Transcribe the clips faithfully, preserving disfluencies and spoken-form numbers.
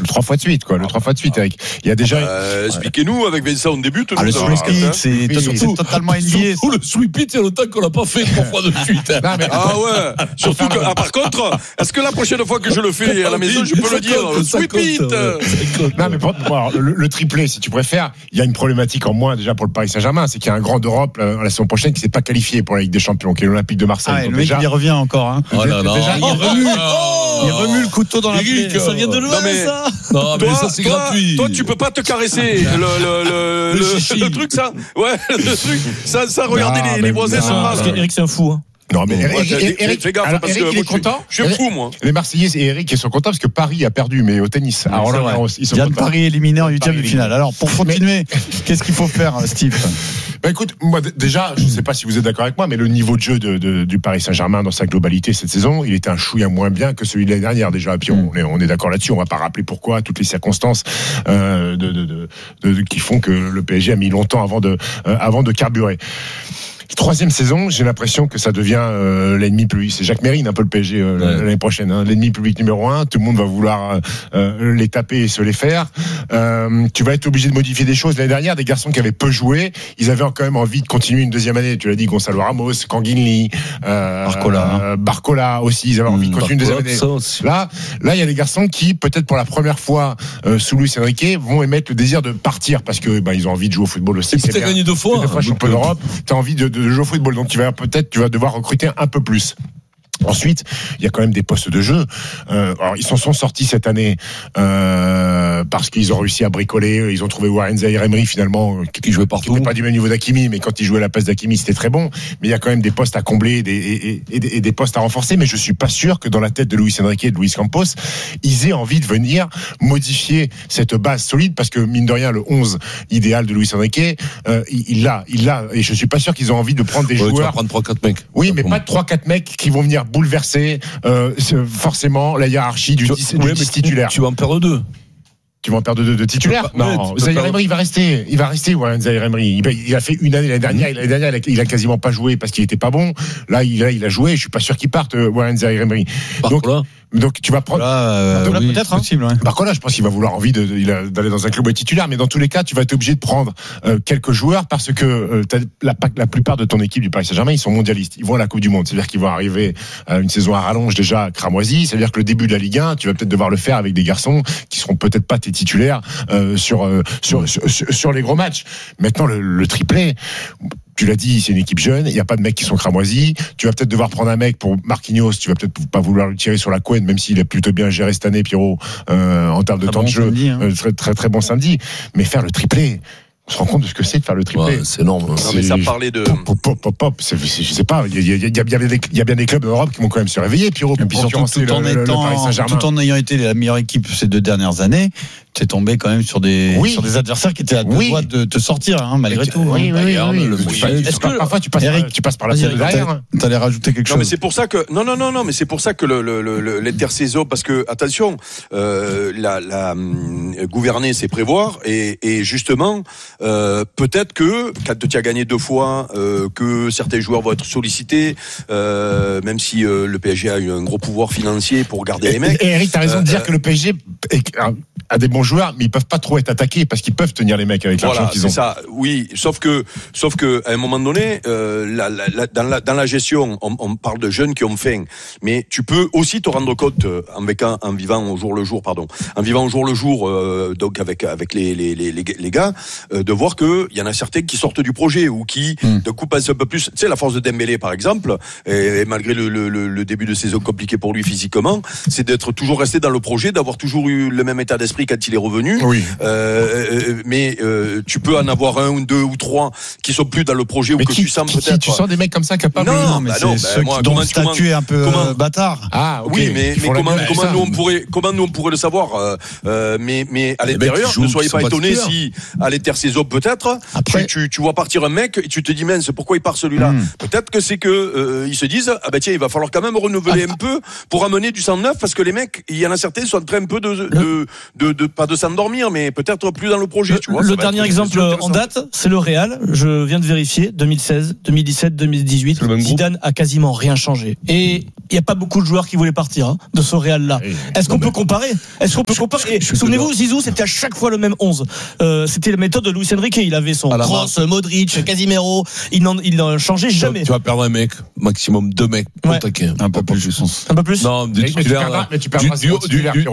trois fois de suite, quoi. Le trois fois de suite, Eric. Il y a déjà. Euh, expliquez-nous, avec Vincent, on débute. Ah, le sweep it, c'est, c'est, c'est totalement lié. Surtout le sweep it, c'est le temps qu'on l'a pas fait trois fois de suite. Non, mais, ah ouais. Surtout que, ah, par contre, est-ce que la prochaine fois que je le fais à la maison, je peux le dire, le sweep it? Non, mais pour, bon, alors, le, le triplé, si tu préfères, il y a une problématique en moins déjà pour le Paris Saint-Germain, c'est qu'il y a un grand d'Europe la, la saison prochaine qui s'est pas qualifié pour la Ligue des Champions, qui est l'Olympique de Marseille. Ah, le mec, déjà, il y revient encore, hein. Oh là là. Déjà, il remue, oh, il remue le couteau dans la plaie. Ça vient de loin, non, mais, ça. Non, mais toi, ça, c'est toi, gratuit. Toi, tu peux pas te caresser le, le, le, le, le, le truc, ça. Ouais, le truc. Ça, ça, regardez non, les, les voisins se passent. Eric, c'est un fou, hein. Non, mais Eric, moi, Eric, Eric, fais gaffe, alors, parce Eric, que il moi, est content. Je suis fou, moi. Les Marseillais et Eric, ils sont contents parce que Paris a perdu, mais au tennis. Oui, alors là, ils sont contents. Paris éliminé en huitième de finale. Alors, pour continuer, mais... qu'est-ce qu'il faut faire, Steve? Bah écoute, moi déjà, je ne sais pas si vous êtes d'accord avec moi, mais le niveau de jeu de, de, du Paris Saint-Germain dans sa globalité cette saison, il était un chouïa moins bien que celui de l'année dernière déjà. Et puis on, on est, on est d'accord là-dessus. On va pas rappeler pourquoi, toutes les circonstances euh, de, de, de, de, de, qui font que le P S G a mis longtemps avant de, euh, avant de carburer. Troisième saison, j'ai l'impression que ça devient euh, l'ennemi public. C'est Jacques Mérine un peu le P S G euh, ouais. l'année prochaine. Hein. L'ennemi public numéro un. Tout le monde va vouloir euh, les taper et se les faire. Euh, tu vas être obligé de modifier des choses. L'année dernière, des garçons qui avaient peu joué, ils avaient quand même envie de continuer une deuxième année. Tu l'as dit, Gonzalo Ramos, Kanguinli, euh, Barcola, euh, Barcola aussi. Ils avaient envie mmh, de continuer Barcola, une deuxième année. Là, là, il y a des garçons qui, peut-être pour la première fois euh, sous Luis Enrique, vont émettre le désir de partir parce que bah, ils ont envie de jouer au football aussi. C'est gagné deux fois. Deux fois champion d'Europe. T'as envie de, de jouer au football, donc tu vas peut-être tu vas devoir recruter un peu plus. Ensuite, il y a quand même des postes de jeu. Euh, alors, ils s'en sont sortis cette année euh, parce qu'ils ont réussi à bricoler. Ils ont trouvé Warren Zaïre-Emery finalement, qui jouait partout. Qui n'était pas du même niveau d'Hakimi, mais quand il jouait à la place d'Hakimi, c'était très bon. Mais il y a quand même des postes à combler des, et, et, et des postes à renforcer. Mais je suis pas sûr que dans la tête de Luis Enrique et de Luis Campos, ils aient envie de venir modifier cette base solide parce que mine de rien, le onze idéal de Luis Enrique, euh, il l'a, il l'a. Et je suis pas sûr qu'ils ont envie de prendre des ouais, joueurs. Tu vas prendre trois quatre mecs. Oui, mais pas trois quatre mecs qui vont venir bouleverser euh, forcément la hiérarchie du, dix, ouais, du dix titulaire. Tu vas en perdre deux. Tu vas en perdre deux de titulaires. Non, Zaïre-Emery il va rester, il va rester. Ouais, Zaïre-Emery, il, il a fait une année l'année dernière. L'année dernière, il a, il a quasiment pas joué parce qu'il était pas bon. Là, il a, il a joué. Je suis pas sûr qu'il parte. Warren Zaïre-Emery. Donc, donc tu vas prendre. Là, euh, donc, là oui, peut-être possible. Hein. Par contre, là, je pense qu'il va vouloir envie de, de, d'aller dans un club titulaire. Mais dans tous les cas, tu vas être obligé de prendre euh, quelques joueurs parce que euh, t'as la, la plupart de ton équipe du Paris Saint-Germain, ils sont mondialistes. Ils vont à la Coupe du Monde. C'est-à-dire qu'ils vont arriver à une saison à rallonge déjà cramoisie. C'est-à-dire que le début de la Ligue un, tu vas peut-être devoir le faire avec des garçons qui seront peut-être pas tes titulaires euh, sur, euh, sur, sur sur sur les gros matchs. Maintenant, le, le triplé. Tu l'as dit, c'est une équipe jeune, il n'y a pas de mecs qui sont cramoisis. Tu vas peut-être devoir prendre un mec pour Marquinhos, tu vas peut-être pas vouloir le tirer sur la couenne, même s'il a plutôt bien géré cette année, Pierrot, euh, en termes de très temps bon de jeu. Samedi, hein. euh, très, très très bon samedi. Mais faire le triplé, on se rend compte de ce que c'est de faire le triplé. Ouais, c'est énorme. Non, mais ça parlait de. Pop, pop, pop, pop, pop. C'est, c'est, je sais pas, il y a, y, a, y, a bien des, y a bien des clubs d'Europe qui vont quand même se réveiller, Pierrot, pour concurrencer tout, en le, étant, le Paris Saint-Germain. Tout en ayant été la meilleure équipe ces deux dernières années, t'es tombé quand même sur des, oui. sur des adversaires qui étaient à deux oui. doigts de te sortir, hein, malgré tout. Oui, oui, oui. oui, oui. Tu, est-ce que parfois tu passes, Eric, par, tu passes par la scène derrière. T'allais rajouter quelque non, chose. Mais c'est pour ça que non, non, non, non, mais c'est pour ça que le, le, le, l'intersaison, parce que attention, euh, la, la gouverner, c'est prévoir, et, et justement, euh, peut-être que quand tu as gagné deux fois, euh, que certains joueurs vont être sollicités, euh, même si euh, le P S G a eu un gros pouvoir financier pour garder et, les mecs. Et Eric, t'as raison euh, de dire euh, que le P S G est, a des bons joueurs, mais ils peuvent pas trop être attaqués parce qu'ils peuvent tenir les mecs avec l'argent voilà, qu'ils ont. C'est ça. Oui, sauf que, sauf que, à un moment donné, euh, la, la, la, dans la dans la gestion, on, on parle de jeunes qui ont faim, mais tu peux aussi te rendre compte en vivant, en vivant au jour le jour, pardon, en vivant au jour le jour, euh, donc avec avec les les les les gars, euh, de voir que il y en a certains qui sortent du projet ou qui mm. de coup passent un peu plus. Tu sais, la force de Dembélé, par exemple, et, et malgré le, le le début de saison compliqué pour lui physiquement, c'est d'être toujours resté dans le projet, d'avoir toujours eu le même état d'esprit quand il est revenu. Oui. Euh, mais euh, tu peux en avoir un ou deux ou trois qui sont plus dans le projet mais ou que qui, tu sens qui, peut-être. Tu sens des mecs comme ça capables. Non, non mais bah c'est non, bah ceux moi, qui dont le statut est un peu comment, bâtard. Ah, okay. Oui, mais, mais comment, comment nous on pourrait, comment nous on pourrait le savoir euh, euh, Mais mais à l'intérieur, ne soyez pas étonnés si à l'intersaison peut-être Après, tu, tu tu vois partir un mec et tu te dis mince, pourquoi il part celui-là hmm. Peut-être que c'est que euh, ils se disent ah ben tiens, il va falloir quand même renouveler ah, un peu pour amener du sang neuf parce que les mecs, il y en a certains sont en train un peu de de, de, de, de pas de s'endormir, mais peut-être plus dans le projet. Le, tu vois, le dernier exemple en date, c'est le Real. Je viens de vérifier, deux mille seize, deux mille dix-sept, deux mille dix-huit. Zidane a quasiment rien changé. Et il n'y a pas beaucoup de joueurs qui voulaient partir hein, de ce Real-là. Oui, Est-ce qu'on peut comparer Est-ce qu'on peut comparer Souvenez-vous, Zizou, c'était à chaque fois le même onze. Euh, c'était la méthode de Luis Enrique. Il avait son Kroos, Modric, Casimiro. Il n'en, il n'en changeait jamais. Tu vas perdre un mec, maximum deux mecs pour ouais. taquer. Un peu plus, je pense. Un peu plus. Non, du mais, titulaire. Mais tu perdras zéro titulaire. De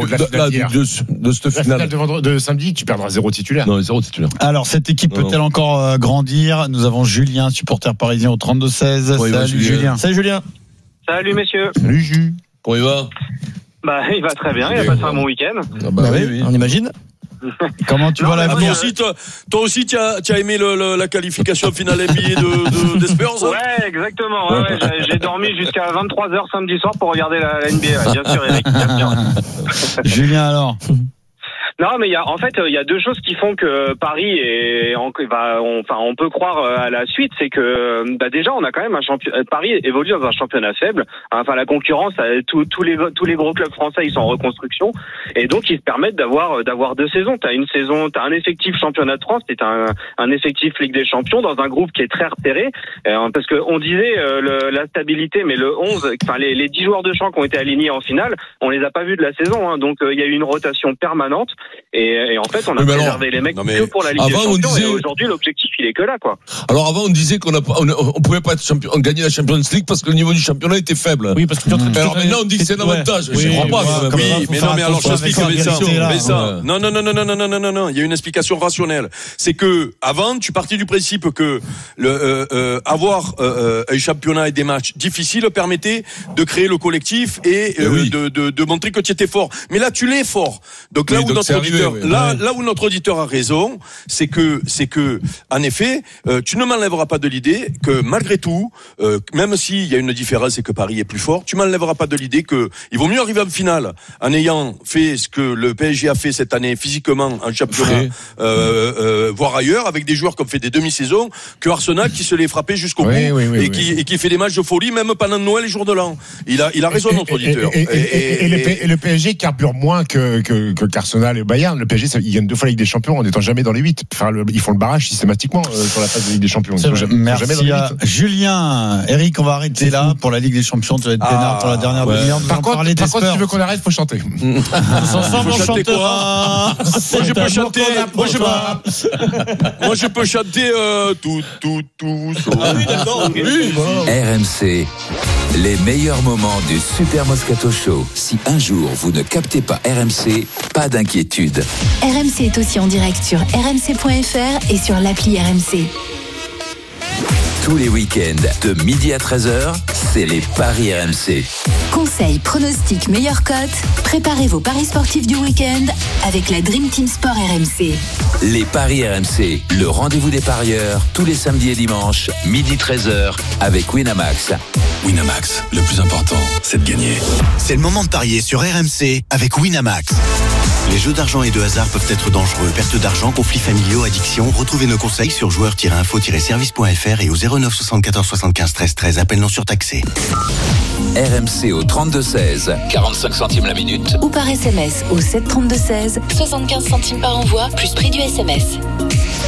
cette finale de samedi, tu perdras zéro titulaire. Non, zéro titulaire. Alors, cette équipe non, peut-elle non. encore euh, grandir? Nous avons Julien, supporter parisien au trente-deux seize. Oui, Salut Julien. Julien. Salut Julien. Salut messieurs. Salut Jus. Comment il va? Bah, il va très bien, il a passé un bon week-end. Ah bah, bah oui, oui, oui. on imagine. Comment tu non, vois la toi aussi, toi, toi aussi, tu as, tu as aimé le, le, la qualification finale N B A de, de, des Spurs? Ouais, exactement. Ouais, ouais, j'ai, j'ai dormi jusqu'à vingt-trois heures samedi soir pour regarder la, la N B A. Bien sûr, Eric. Bien sûr. Julien, alors? Non, mais il y a, en fait, il y a deux choses qui font que Paris est, on, va, on, enfin, on peut croire à la suite, c'est que, bah, déjà, on a quand même un champion, Paris évolue dans un championnat faible. Enfin, la concurrence, tous, tous les, tous les gros clubs français, ils sont en reconstruction. Et donc, ils se permettent d'avoir, d'avoir deux saisons. T'as une saison, t'as un effectif championnat de France, t'as un, un effectif Ligue des Champions dans un groupe qui est très repéré. Euh, parce que on disait, euh, le, la stabilité, mais le onze, enfin, les, les dix joueurs de champ qui ont été alignés en finale, on les a pas vus de la saison, hein. Donc, il euh, y a eu une rotation permanente. Et, et en fait, on a préservé alors, les mecs que pour la Ligue des Champions. Disait... Et aujourd'hui, l'objectif, il est que là, quoi. Alors avant, on disait qu'on a pas, on, on pouvait pas être champion, on gagnait la Champions League parce que le niveau du championnat était faible. Oui, parce que tu mmh. Alors maintenant, on dit que c'est un avantage. Ouais. Je oui, crois pas. Oui, oui, oui mais non, mais alors je t'explique, Vincent. Vincent. Non, non, non, non, non, non, non, non, non, non. Il y a une explication rationnelle. C'est que avant, tu partais du principe que le euh, euh, avoir euh, un championnat et des matchs difficiles permettait de créer le collectif et euh, oui. de, de de montrer que tu étais fort. Mais là, tu l'es fort. Donc là oui, où donc notre auditeur, arrivé, oui. là, là où notre auditeur a raison, c'est que, c'est que, en effet, euh, tu ne m'enlèveras pas de l'idée que malgré tout, euh, même s'il y a une différence et que Paris est plus fort, tu m'enlèveras pas de l'idée que il vaut mieux arriver en finale en ayant fait ce que le P S G a fait cette année physiquement en championnat, euh, euh, voire ailleurs, avec des joueurs qui ont fait des demi-saisons, que Arsenal qui se les frappait jusqu'au oui, bout oui, oui, et oui. qui et qui fait des matchs de folie même pendant Noël et jour de l'an. Il a, il a raison, notre auditeur. Et, et, et, et, et, et, le, et le P S G carbure moins que que, que qu'Arsenal et Bayern. Le P S G, ça, ils gagnent deux fois la Ligue des Champions en n'étant jamais dans les huit. Enfin, le, ils font le barrage systématiquement euh, sur la phase de Ligue des Champions. Ils sont jamais, Merci jamais dans les à Julien. Eric, on va arrêter là pour la Ligue des Champions. Tu vas être Ah, peinard pour la dernière ouais. demi-heure. Par contre, par contre, si tu veux qu'on arrête, faut chanter. Ensemble, on chantera. Moi, je peux chanter. Moi, je peux. Moi, je peux chanter euh, tout, tout, tout. Ah oui, d'accord. Okay. Oui. R M C, les meilleurs moments du Super Moscato Show. Si un jour vous ne captez pas R M C, pas d'inquiétude. R M C est aussi en direct sur r m c point f r et sur l'appli R M C. Tous les week-ends, de midi à treize heures, c'est les paris R M C. Conseils, pronostics, meilleures cotes. Préparez vos paris sportifs du week-end avec la Dream Team Sport R M C. Les paris R M C, le rendez-vous des parieurs, tous les samedis et dimanches, midi treize heures, avec Winamax. Winamax, le plus important, c'est de gagner. C'est le moment de parier sur R M C avec Winamax. Les jeux d'argent et de hasard peuvent être dangereux. Perte d'argent, conflits familiaux, addiction. Retrouvez nos conseils sur joueurs tiret info tiret service point f r et au zéro neuf soixante-quatorze soixante-quinze treize treize. Appel non surtaxé. R M C au trente-deux seize, quarante-cinq centimes la minute. Ou par S M S au sept trente-deux seize, soixante-quinze centimes par envoi, plus prix du S M S.